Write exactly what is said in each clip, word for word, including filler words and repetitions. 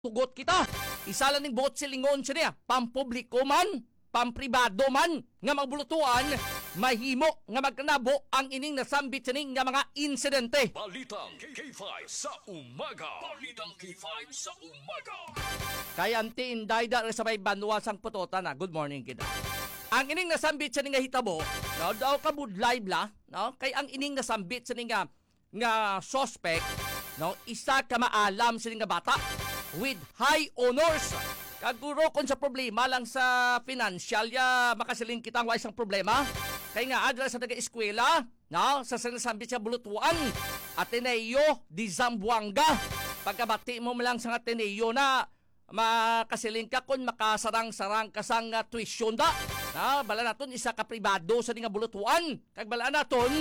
tugot kita. Isa lang ning buot silingon siya, pampubliko man, pampribado man, nga magbulutuan, mahimo nga magkanabo ang ining nasambit sining nga mga insidente. Balitang K five sa umaga. Balitang K five sa umaga. Kaya anti inday da sa may banwasang putotan na. Good morning kita. Ang ining nasambit sining nga hitabo, no, daw kabud live la, no? Kay ang ining nasambit sining nga nga suspect, no, isa ka maalam sining nga bata with high honors. Kaguro kung sa problema lang sa financial ya makasiling kitang wa isang problema. Kay nga adra sa taga-eskwela, no, sa sinasambit sa bulutuan, Ateneo di Zamboanga. Pagkabati mo lang sa Ateneo na makasiling ka kung makasarang-sarang kasang uh, tuition da. Na, bala naton isa ka pribado sa nga bulutuan. Kag bala naton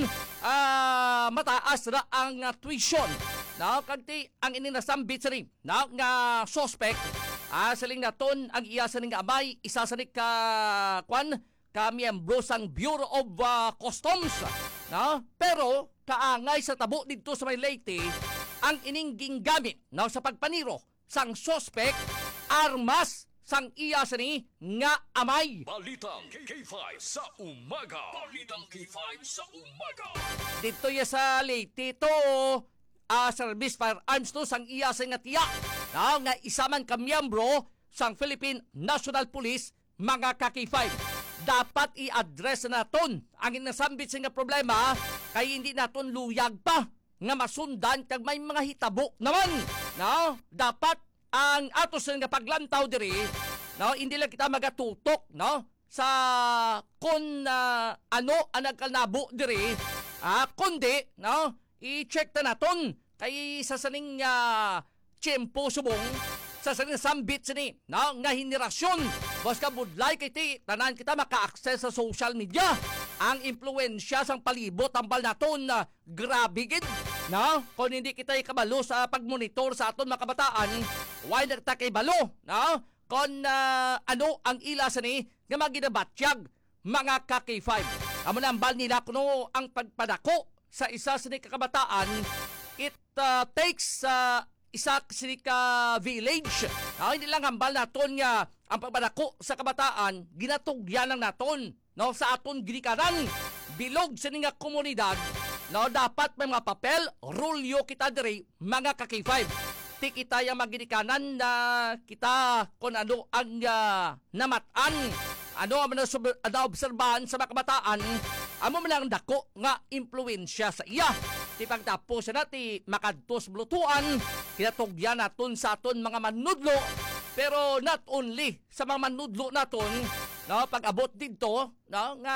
uh, mataas ra ang uh, tuition. Na, kag ti ang ininasambit sa rin, na, nga suspect, ah, saling naton ang iya sa nga amay, isa sa ka kwan, ka miyembro sang Bureau of uh, Customs. Na, pero kaangay sa tabo dito sa may Leyte ang ining ginggamit, na, sa pagpaniro sang suspect armas sang iya sa ni nga amay. Balitang K five sa umaga. Balitang K five sa umaga. Dito ya sa Leyte to, uh, service firearms to sang iya sa nga tiya, na, nga isa man ka miyembro sang Philippine National Police, mga ka K five. Dapat i-address naton ang inasambit sa nga problema, kay hindi naton luyag pa nga masundan kag may mga hitabo naman. No? Dapat ang atos nga paglantaw diri, no, hindi lang kita magatutok, no, sa kung uh, ano ang nagkalnabo diri, ah, kundi, no, i-check ta naton kay sa saning uh, tiyempo subong, sa saning sambit sini, no, nga henerasyon. Bas ka budlay kay ti tanan kita maka-access sa social media. Ang impluwensya sang palibot tambal naton na uh, grabe gid. No? Kung hindi kita ikabalo sa pagmonitor sa aton mga kabataan, why nagta kay balo? No? Kung uh, ano ang ila sa ni nga maginabatyag mga ka K five. Amo na ang bal nila kuno ang pagpadako sa isa sa ni kakabataan. It uh, takes uh, isa sa ni ka village. No? Hindi lang hambal naton nga ang pagpadako sa kabataan, ginatugyan lang naton, no, sa aton ginikanan. Bilog sa ni nga komunidad, no, dapat may mga papel, rulyo kita diri, mga ka K five. Ti kita yung maginikanan na kita kung ano ang uh, namatan, ano ang na-obserbahan sa mga kabataan, amo man ang dako nga impluensya sa iya. Ti pagtapos na ti makadtos blutuan, kinatugyan naton sa aton mga manudlo, pero not only sa mga manudlo naton, no, pag-abot dito, no, nga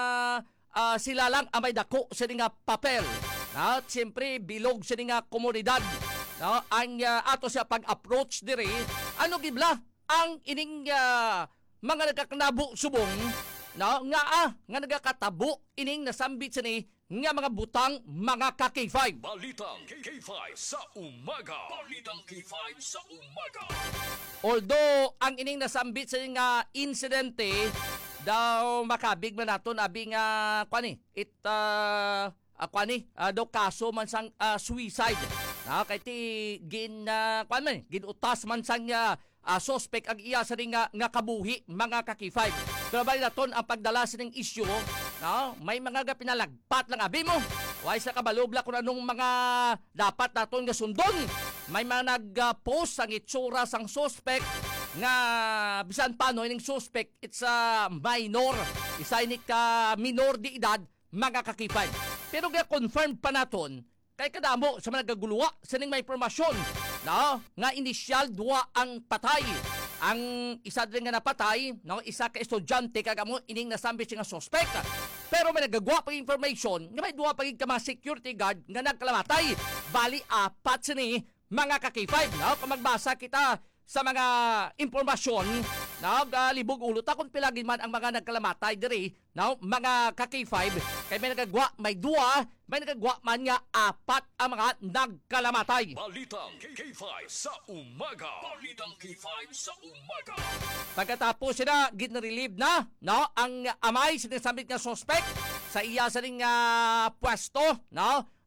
Uh, sila lang amay dako sa nga papel. At siyempre bilog sa nga komunidad. No? Ang uh, ato siya pag-approach diri, ano gibla ang ining uh, mga nagkakanabo subong, no? Nga ah, nga nagakatabo ining nasambit sa ni nga mga butang mga ka K five. Balitang K five sa umaga. Balitang K five sa umaga. Although ang ining nasambit sa nga insidente daw makabig man naton abi nga kwani it uh, uh, kwani uh, daw kaso man sang uh, suicide, na, kay ti gin uh, kwan man ginutas man sang uh, uh, suspect ang iya sa nga, nga kabuhi mga ka K five. Pero bali naton ang pagdala sa ning issue, no, may mga pinalagpat lang abi mo, why sa kabalubla kung anong mga dapat naton nga sundon. May mga nag-post uh, ang itsura sang suspect nga bisan paano ining suspect it's a minor, isa ini ka minor di edad, mga ka K five. Pero ga confirm pa naton kay kadamo sa mga nagaguluwa sa ning may impormasyon, no, nga inisyal duwa ang patay. Ang isa din nga napatay, no, isa ka estudyante kagamo ining nasambit nga suspect. Pero may nagagwa pa information nga may duwa pa ka mga security guard nga nagkalamatay. Bali apat sini mga ka K five, no. Kung magbasa kita sa mga impormasyon, nagalibog uh, ulot akong pilagin man ang mga nagkalamatay diri, no, mga ka K five, kay may nagagwa may duwa, may nagagwa man nga apat ang mga nagkalamatay. Balitang K five sa umaga. Balitang K five sa umaga. Pagkatapos sila gin-relieve na, no, ang amay sinasambit nga suspect sa iya sa ning uh, pwesto, no,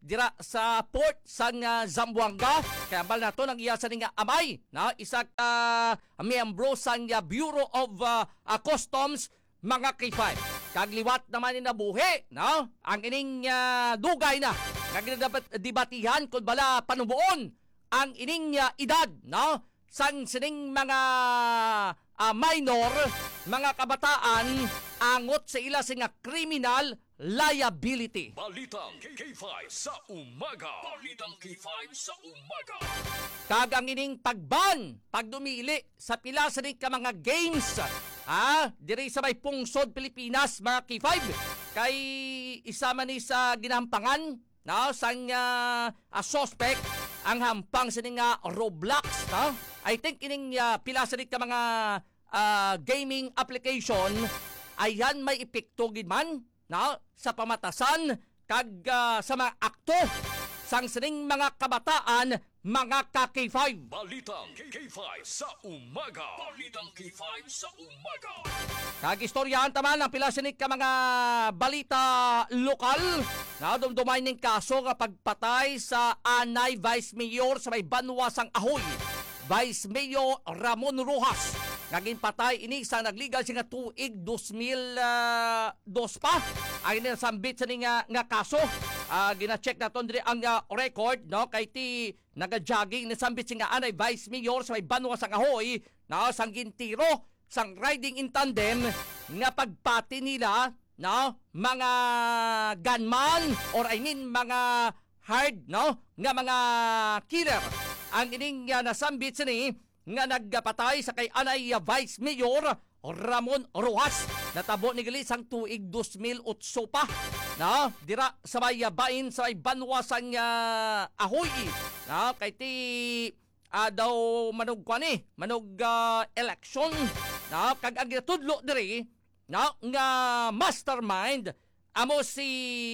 dira sa port sang uh, Zamboanga. Kaya bal nato nang iya sa nga amay na isa ka miyembro sang uh, Bureau of uh, uh, Customs mga K five. Kagliwat naman ni nabuhi, no? Ang ining uh, dugay na kag debatihan kung bala panubuon ang ining uh, edad, no? Sang sining mga uh, minor, mga kabataan angot sa ila sa nga criminal liability. Balitang K five sa umaga. Balitang K five sa umaga. Kag ang ining pagban, pagdumili sa pila sa ka mga games, ah, diri sa may pungsod Pilipinas mga K five, kay isa man ni sa ginampangan, no, sang uh, uh, suspect ang hampang sa nga Roblox, no? I think ining uh, pila sa ka mga uh, gaming application ayan may epekto gid man, no, sa pamatasan kag uh, sa mga akto sang sining mga kabataan mga ka K five. Balitang K five sa umaga. Balitang K five sa umaga. Kag-istoryahan taman ang pila sinig ka mga balita lokal na dumdumay ning kaso nga pagpatay sa anay Vice Mayor sa may Banwasang Ahoy, Vice Mayor Ramon Rojas. Naging patay ini sa nagligal siya nga tuig dos mil dos pa. Ay nasambit sa nga, nga kaso. Uh, gina-check na ton ang uh, record, no, kay ti naga-jogging nasambit siya nga anay Vice Mayor sa may Banwasang Ahoy na sang gintiro sang riding in tandem nga pagpati nila, no, mga gunman or I mean mga hard, no, nga mga killer. Ang ining uh, nasambit sini nga nagpatay sa kay anay uh, Vice Mayor Ramon Rojas. Natabo ni gali sang tuig dos mil eight pa, no, dira sa may uh, bain sa may Banwasang uh, Ahoy, no, kay ti uh, daw manog kwa ni manog uh, election, no, kag ang tudlo diri, no, nga mastermind amo si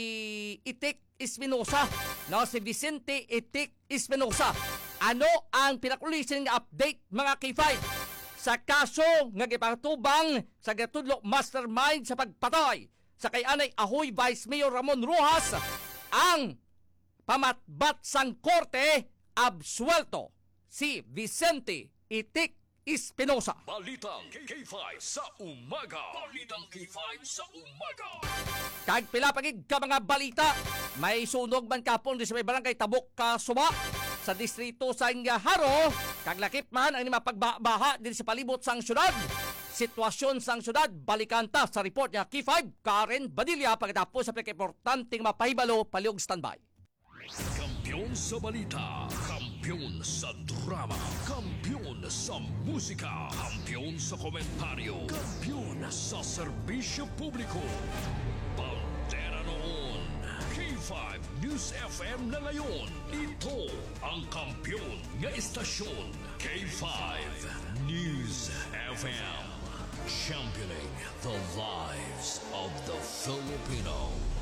Itik Espinosa, no, si Vicente Itik Espinosa. Ano ang pinakulisin nga update mga K five sa kaso nga gipatubang sa gatudlo mastermind sa pagpatay sa kay anay Ahoy Vice Mayor Ramon Rojas? Ang pamatbat sang korte absuelto si Vicente Itik Espinosa. Balitang K five sa umaga. Balitang K five sa umaga. Kag pila pagid ka mga balita, may sunog man kapon di sa may barangay Tabok ka Suba sa distrito sa Haro. Kag lakip man ang mapagbaha din sa palibot sang syudad. Sitwasyon sang syudad, balikan ta sa report niya K five Karen Badilla pagkatapos sa pagkaimportanteng mapahibalo paliog standby. Kampiyon sa balita, kampiyon sa drama, kampiyon sa musika, kampiyon sa komentaryo, kampiyon sa serbisyo publiko. Bandera noon, K five News F M na ngayon. Ito ang kampiyon nga istasyon, K five News F M. Championing the lives of the Filipino.